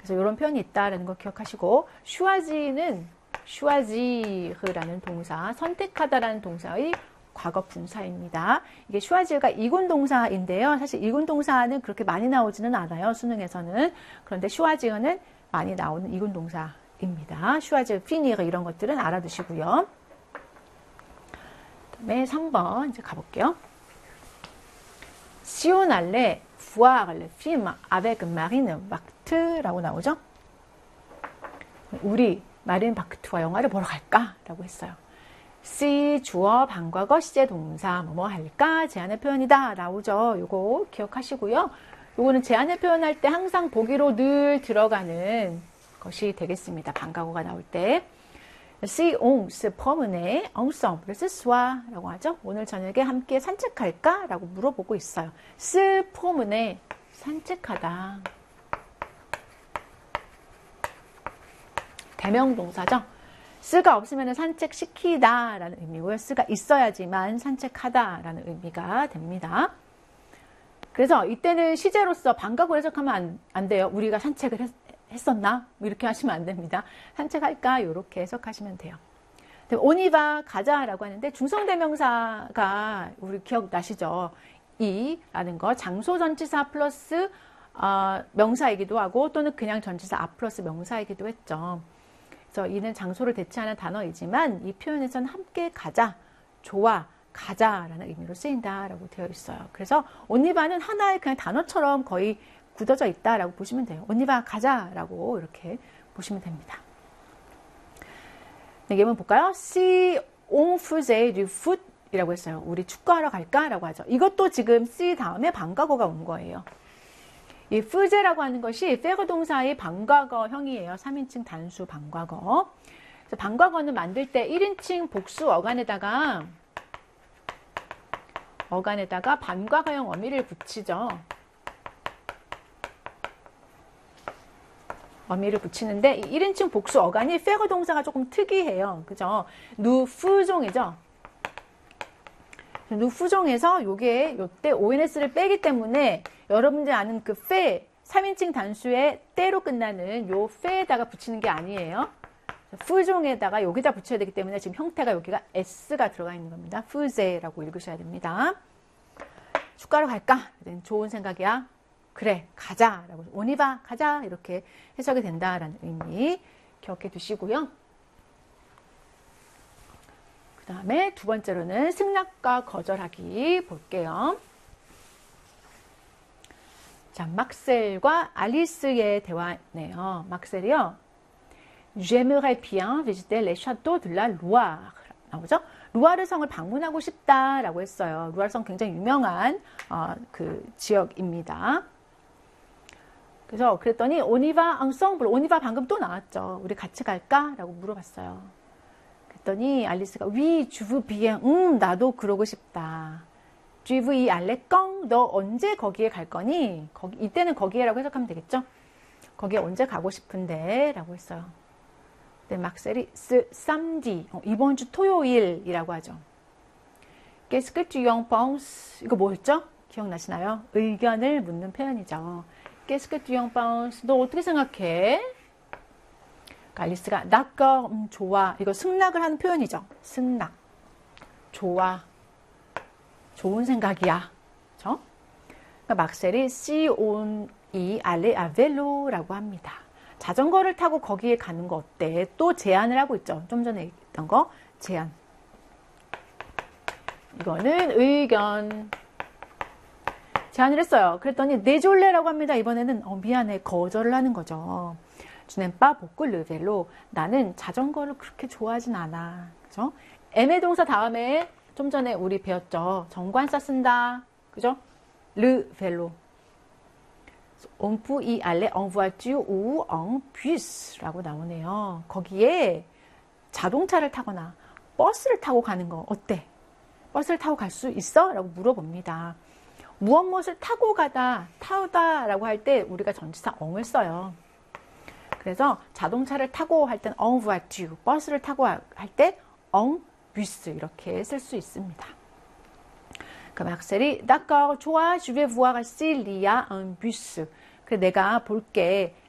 그래서 이런 표현이 있다라는 거 기억하시고, 슈아지는 슈아지르라는 동사, 선택하다라는 동사의 과거 분사입니다. 이게 슈아지르가 이군 동사인데요. 사실 이군 동사는 그렇게 많이 나오지는 않아요. 수능에서는. 그런데 슈아지르는 많이 나오는 이군 동사입니다. 슈아지르, 피니르 이런 것들은 알아두시고요. 그다음에 3번 이제 가볼게요. Si on allait voir le film avec Marine Bart라고 나오죠. 우리 마린 바크트와 영화를 보러 갈까? 라고 했어요. Si 주어 방과거 시제 동사 뭐뭐 할까? 제안의 표현이다. 나오죠. 요거 기억하시고요. 요거는 제안의 표현할 때 항상 보기로 늘 들어가는 것이 되겠습니다. 방과거가 나올 때. Si on se promenait ensemble ce soir 라고 하죠. 오늘 저녁에 함께 산책할까? 라고 물어보고 있어요. se promener, 산책하다. 대명동사죠. 쓰가 없으면 산책시키다 라는 의미고요. 쓰가 있어야지만 산책하다 라는 의미가 됩니다. 그래서 이때는 시제로서 방과후 해석하면 안 돼요. 우리가 산책을 했었나? 이렇게 하시면 안 됩니다. 산책할까? 이렇게 해석하시면 돼요. 오니바 가자라고 하는데 중성대명사가 우리 기억나시죠? 이라는 거 장소 전치사 플러스 명사이기도 하고 또는 그냥 전치사 아 플러스 명사이기도 했죠. 그래서 이는 장소를 대체하는 단어이지만 이 표현에서는 함께 가자, 좋아, 가자라는 의미로 쓰인다라고 되어 있어요. 그래서 오니바는 하나의 그냥 단어처럼 거의 굳어져 있다라고 보시면 돼요. 오니바 가자라고 이렇게 보시면 됩니다. 네, 예문 볼까요? Si on faisait du foot 이라고 했어요. 우리 축구하러 갈까? 라고 하죠. 이것도 지금 si 다음에 방과거가 온 거예요. 이 faisait라고 하는 것이 faire 동사의 방과거형이에요. 3인칭 단수 방과거. 그래서 방과거는 만들 때 1인칭 복수 어간에다가 반과거형 어미를 붙이죠. 어미를 붙이는데 이 1인칭 복수 어간이 faire 동사가 조금 특이해요. 그죠? 누푸종이죠. 누푸종에서 요게 요때 ONS를 빼기 때문에 여러분들이 아는 그 페 3인칭 단수의 때로 끝나는 요 페에다가 붙이는 게 아니에요. 푸종에다가 여기다 붙여야 되기 때문에 지금 형태가 여기가 S가 들어가 있는 겁니다. 푸제라고 읽으셔야 됩니다. 축가로 갈까? 좋은 생각이야. 그래, 가자. 라고 오니바, 가자. 이렇게 해석이 된다라는 의미 기억해 두시고요. 그 다음에 두 번째로는 승낙과 거절하기 볼게요. 자, 막셀과 알리스의 대화네요. 막셀이요. J'aimerais bien visiter les châteaux de la Loire. 나오죠? 루아르 성을 방문하고 싶다라고 했어요. 루아르 성 굉장히 유명한 그 지역입니다. 그래서 그랬더니 오니바 앙성블, 오니바 방금 또 나왔죠. 우리 같이 갈까? 라고 물어봤어요. 그랬더니 알리스가 Oui, je veux bien. 나도 그러고 싶다. Tu veux y aller quand? 너 언제 거기에 갈 거니? 이때는 거기에라고 해석하면 되겠죠? 거기에 언제 가고 싶은데? 라고 했어요. 네, 막셀이 ce samedi, 이번 주 토요일이라고 하죠. Qu'est-ce que tu en penses? 이거 뭐였죠? 기억나시나요? 의견을 묻는 표현이죠. Qu'est-ce que tu en penses? 너 어떻게 생각해? 알리스가 d'accord, 좋아. 이거 승낙을 하는 표현이죠. 승낙. 좋아. 좋은 생각이야. 그렇죠? 그러니까 막셀이 si on y allait à vélo라고 합니다. 자전거를 타고 거기에 가는 거 어때? 또 제안을 하고 있죠. 좀 전에 했던 거 제안. 이거는 의견. 제안을 했어요. 그랬더니 내줄래라고 합니다. 이번에는 미안해. 거절을 하는 거죠. 주넨빠 복구 르벨로. 나는 자전거를 그렇게 좋아하진 않아. 그죠? 애매 동사 다음에 좀 전에 우리 배웠죠. 정관사 쓴다. 그죠? 르벨로. On peut y aller en voiture ou en bus 라고 나오네요. 거기에 자동차를 타거나 버스를 타고 가는 거 어때? 버스를 타고 갈 수 있어? 라고 물어봅니다. 무엇을 타고 가다, 타다 라고 할 때 우리가 전치사 엉을 써요. 그래서 자동차를 타고 할 때는 en voiture, 버스를 타고 할 때 en bus 이렇게 쓸 수 있습니다. 그 막셀이 d'accord, 좋아, je vais voir s'il y a un bus. 그래 내가 볼게.